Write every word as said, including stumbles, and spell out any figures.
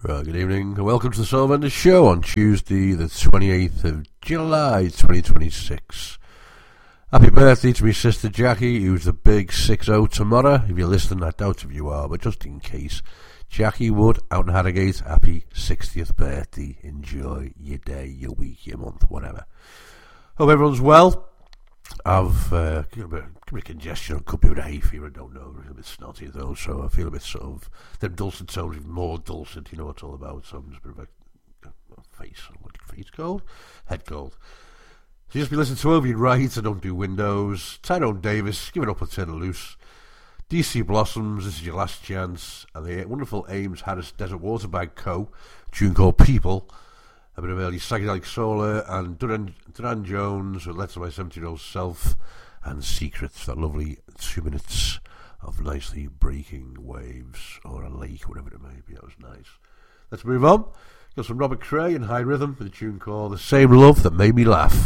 Right, good evening and welcome to the Soul Vendors Show on Tuesday the twenty-eighth of July twenty twenty-six. Happy birthday to my sister Jackie, who's the big six oh tomorrow. If you're listening, I doubt if you are, but just in case, Jackie Wood out in Harrogate, happy sixtieth birthday. Enjoy your day, your week, your month, whatever. Hope everyone's well. I've uh, got a bit of congestion, could be with a hay fever, I don't know, a bit snotty though, so I feel a bit sort of, them dulcet tones, even more dulcet, you know what it's all about, so I'm just a bit of a, a face, what face cold? Head cold. So you just be listening to Ovian Wright, I don't do Windows, Tyrone Davis, Give It Up and Turn It Loose, D C Blossoms, This Is Your Last Chance, and the wonderful Ames Harris Desert Waterbag Co., a tune called People, a bit of early psychedelic solar, and Duran, Duran Jones with Letters of My seventeen-year-old Self, and Secrets, that lovely two minutes of nicely breaking waves, or a lake, whatever it may be. That was nice. Let's move on. Got some Robert Cray and High Rhythm with a tune called The Same Love That Made Me Laugh.